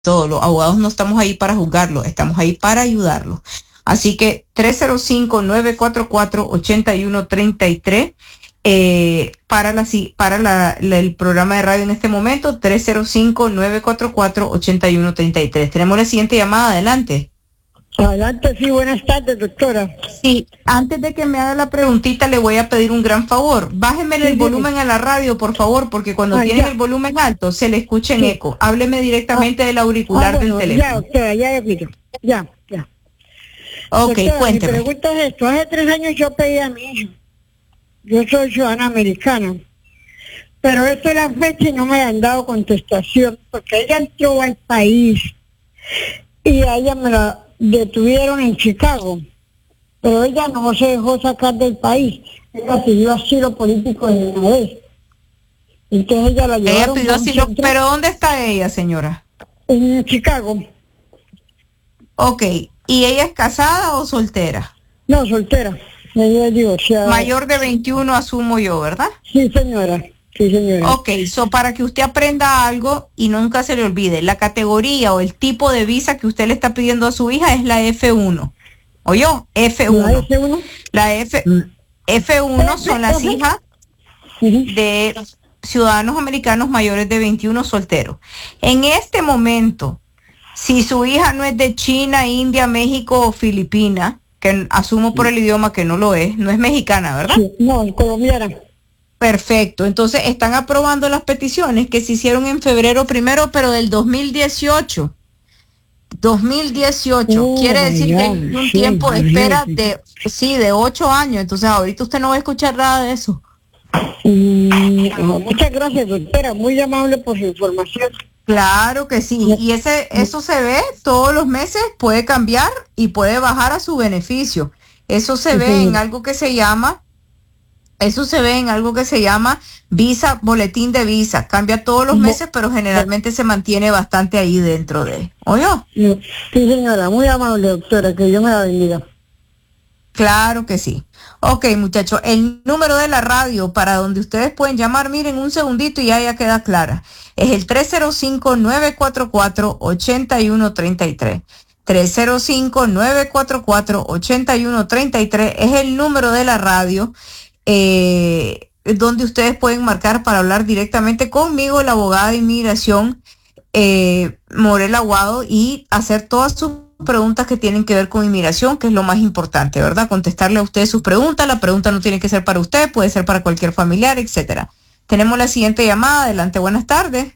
todo. Los abogados no estamos ahí para juzgarlo, estamos ahí para ayudarlo. Así que 305-944-8133 para el programa de radio en este momento, 305-944-8133. Tenemos la siguiente llamada, adelante. Adelante, sí, buenas tardes, doctora. Sí, antes de que me haga la preguntita, le voy a pedir un gran favor. Bájeme el volumen a la radio, por favor, porque cuando tiene el volumen alto se le escucha en eco. Hábleme directamente del auricular del teléfono. Ya, doctora, ya. Ok, doctora, cuénteme. Mi pregunta es esto. Hace 3 años yo pedí a mi hija. Yo soy ciudadana americana. Pero esto es la fecha y no me han dado contestación, porque ella entró al país y a ella me la detuvieron en Chicago, pero ella no se dejó sacar del país. Ella pidió asilo político de una vez. Entonces ella la llevaron. Ella pidió asilo, pero ¿dónde está ella, señora? En Chicago. Ok, ¿y ella es casada o soltera? No, soltera. Ella es divorciada. Mayor de 21 asumo yo, ¿verdad? Sí, señora. Sí, señora. Ok, para que usted aprenda algo y nunca se le olvide, la categoría o el tipo de visa que usted le está pidiendo a su hija es la F1. ¿Oyó? F1. ¿La F1? La F1 son las hijas de ciudadanos americanos mayores de 21 solteros. En este momento, si su hija no es de China, India, México o Filipinas, que asumo por el idioma que no lo es, no es mexicana, ¿verdad? Sí, no, colombiana. Perfecto, entonces están aprobando las peticiones que se hicieron en febrero primero, pero del 2018. 2018, quiere decir que hay un tiempo de espera de 8 años, entonces ahorita usted no va a escuchar nada de eso. Muchas gracias, doctora, muy amable por su información. Claro que sí, y eso se ve todos los meses, puede cambiar y puede bajar a su beneficio. Eso se ve en algo que se llama visa, boletín de visa. Cambia todos los meses, pero generalmente se mantiene bastante ahí dentro de. ¿Oyó? Sí, señora, muy amable, doctora, que Dios me la bendiga. Claro que sí. Ok, muchachos, el número de la radio para donde ustedes pueden llamar, miren, un segundito y ya queda clara. Es el 305-944-8133. 305-944-8133 es el número de la radio donde ustedes pueden marcar para hablar directamente conmigo, la abogada de inmigración Morel Aguado, y hacer todas sus preguntas que tienen que ver con inmigración, que es lo más importante, ¿verdad? Contestarle a usted sus preguntas. La pregunta no tiene que ser para usted, puede ser para cualquier familiar, etcétera. Tenemos la siguiente llamada. Adelante, buenas tardes.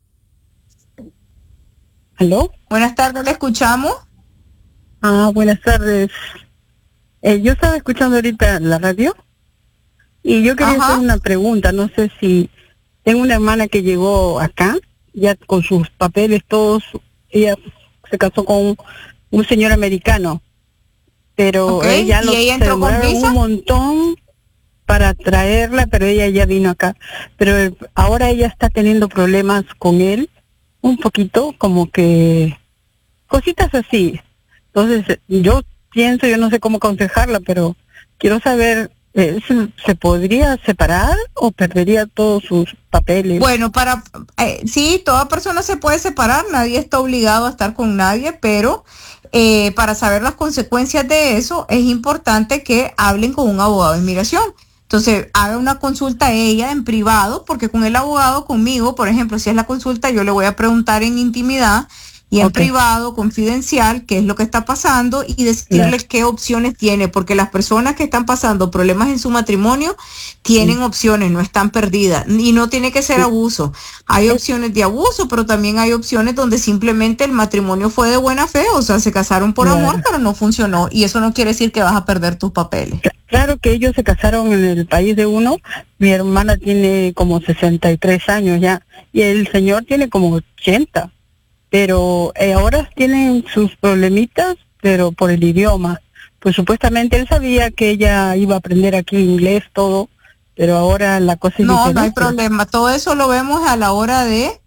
¿Aló? Buenas tardes, ¿le escuchamos? Buenas tardes. Yo estaba escuchando ahorita la radio y yo quería hacer una pregunta. No sé si tengo una hermana que llegó acá, ya con sus papeles todos. Ella se casó con un señor americano, pero ella se demoraron un montón para traerla, pero ella ya vino acá. Pero ahora ella está teniendo problemas con él, un poquito, como que cositas así. Entonces yo no sé cómo aconsejarla, pero quiero saber, ¿se podría separar o perdería todos sus papeles? Bueno, sí, toda persona se puede separar, nadie está obligado a estar con nadie, pero para saber las consecuencias de eso es importante que hablen con un abogado de inmigración. Entonces, haga una consulta a ella en privado, porque con el abogado, conmigo, por ejemplo, si es la consulta, yo le voy a preguntar en intimidad y en privado, confidencial, qué es lo que está pasando y decirle qué opciones tiene, porque las personas que están pasando problemas en su matrimonio tienen opciones, no están perdidas, y no tiene que ser abuso. Hay opciones de abuso, pero también hay opciones donde simplemente el matrimonio fue de buena fe, o sea, se casaron por amor, pero no funcionó, y eso no quiere decir que vas a perder tus papeles. Claro que ellos se casaron en el país de uno. Mi hermana tiene como 63 años ya, y el señor tiene como 80. Pero ahora tienen sus problemitas, pero por el idioma. Pues supuestamente él sabía que ella iba a aprender aquí inglés, todo, pero ahora la cosa es diferente. No hay problema. Todo eso lo vemos a la hora de...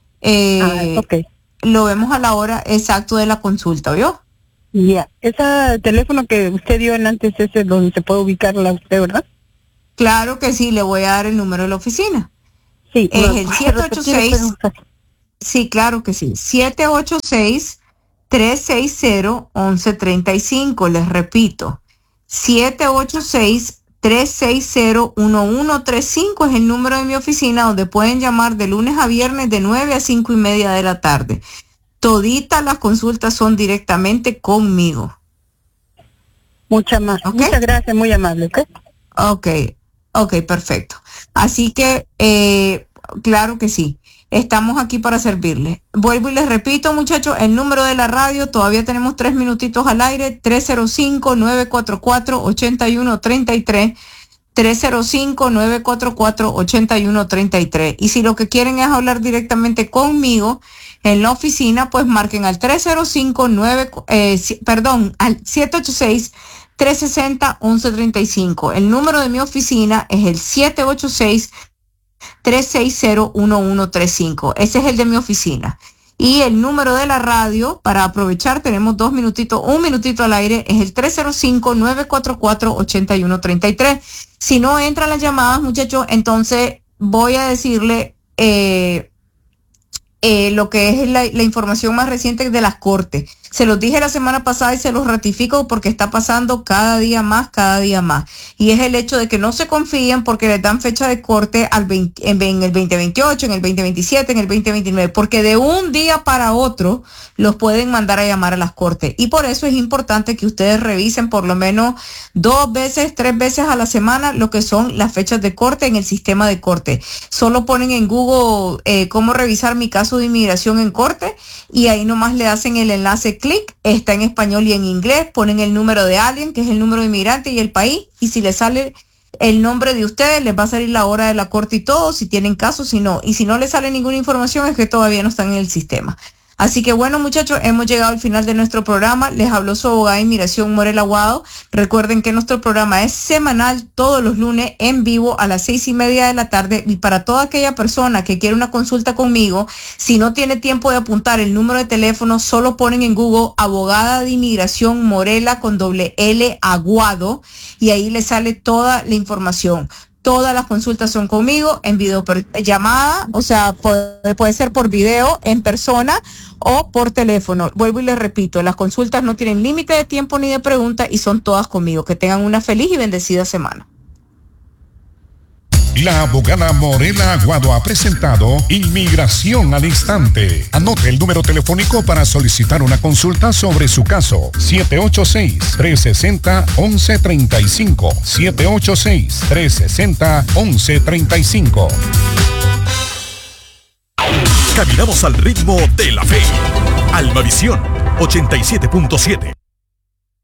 Lo vemos a la hora exacto de la consulta, ¿oyó? Ya. Ese teléfono que usted dio antes, ese donde se puede ubicarla usted, ¿verdad? Claro que sí, le voy a dar el número de la oficina. Sí. Es el 786... Sí, claro que sí. 786-360-1135. Les repito, 786-360-1135 es el número de mi oficina donde pueden llamar de lunes a viernes de 9 a 5:30 de la tarde. Toditas las consultas son directamente conmigo. Muchas gracias, muy amable, ¿ok? Ok, perfecto. Así que, claro que sí. Estamos aquí para servirles. Vuelvo y les repito, muchachos, el número de la radio, todavía tenemos 3 minutitos al aire, 305-944-8133, 305-944-8133. Y si lo que quieren es hablar directamente conmigo en la oficina, pues marquen al 786-360-1135. El número de mi oficina es el 786-360-1135. Ese es el de mi oficina. Y el número de la radio, para aprovechar, tenemos un minutito al aire, es el 305-944-8133. Si no entran las llamadas, muchachos, entonces voy a decirle lo que es la información más reciente de las cortes. Se los dije la semana pasada y se los ratifico porque está pasando cada día más. Y es el hecho de que no se confíen porque les dan fecha de corte en el 2028, en el 2027, en el 2029, porque de un día para otro los pueden mandar a llamar a las cortes. Y por eso es importante que ustedes revisen por lo menos 2 veces, 3 veces a la semana lo que son las fechas de corte en el sistema de corte. Solo ponen en Google cómo revisar mi caso de inmigración en corte y ahí nomás le hacen el enlace clic, está en español y en inglés, ponen el número de alguien, que es el número de inmigrante y el país, y si les sale el nombre de ustedes, les va a salir la hora de la corte y todo, si tienen caso, si no. Y si no les sale ninguna información es que todavía no están en el sistema. Así que bueno, muchachos, hemos llegado al final de nuestro programa. Les habló su abogada de inmigración, Morel Aguado. Recuerden que nuestro programa es semanal, todos los lunes en vivo a las 6:30 de la tarde. Y para toda aquella persona que quiere una consulta conmigo, si no tiene tiempo de apuntar el número de teléfono, solo ponen en Google abogada de inmigración Morela con doble L Aguado y ahí les sale toda la información. Todas las consultas son conmigo en video llamada, o sea, puede ser por video, en persona o por teléfono. Vuelvo y les repito, las consultas no tienen límite de tiempo ni de pregunta y son todas conmigo. Que tengan una feliz y bendecida semana. La abogada Morela Aguado ha presentado Inmigración al Instante. Anote el número telefónico para solicitar una consulta sobre su caso. 786-360-1135. 786-360-1135. Caminamos al ritmo de la fe. Almavisión 87.7.